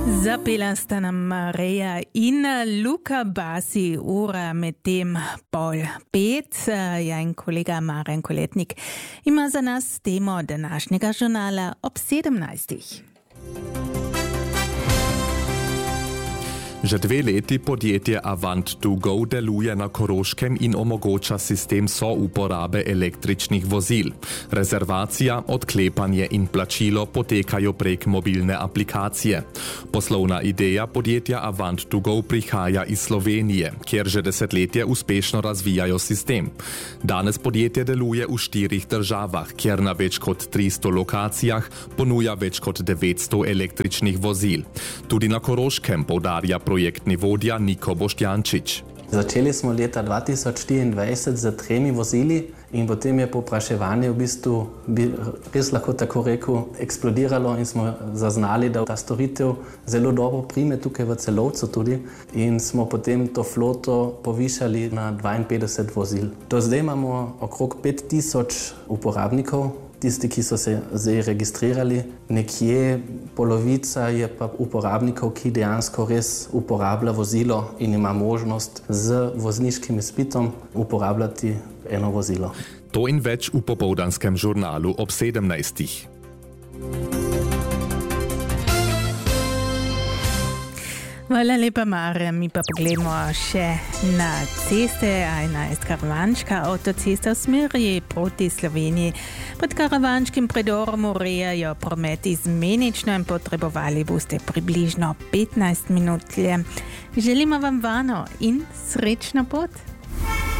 Zapela sta nam Maria in Luka Basi, ura med tem 4:30. Ja in kolega Marjan Koletnik ima za nas temo današnjega žurnala ob 17. Že 2 leti podjetje Avant2Go deluje na Koroškem in omogoča sistem souporabe električnih vozil. Rezervacija, odklepanje in plačilo potekajo prek mobilne aplikacije. Poslovna ideja podjetja Avant2Go prihaja iz Slovenije, kjer že desetletje uspešno razvijajo sistem. Danes podjetje deluje v 4 državah, kjer na več kot 300 lokacijah ponuja več kot 900 električnih vozil. Tudi na Koroškem poudarja projektni vodja Niko Boštjančič. Začeli smo leta 2024 z 3 vozili in potem je povpraševanje v bistvu, bi res lahko tako rekel, eksplodiralo in smo zaznali, da ta storitev zelo dobro prime tukaj v Celovcu tudi in smo potem to floto povišali na 52 vozil. Do zdaj imamo okrog 5000 uporabnikov. Tisti, ki so se zdaj registrirali, nekje polovica je pa uporabnikov, ki dejansko res uporablja vozilo in ima možnost z vozniškim izpitom uporabljati eno vozilo. To in več v popoldanskem žurnalu ob 17. Hvala lepa, Marjan. Mi pa pogledamo še na ceste. A11 Karavanška avtocesta v smeri proti Sloveniji. Pod Karavanškim predorom urejajo promet izmenično in potrebovali boste približno 15 minut. Želimo vam varno in srečno pot.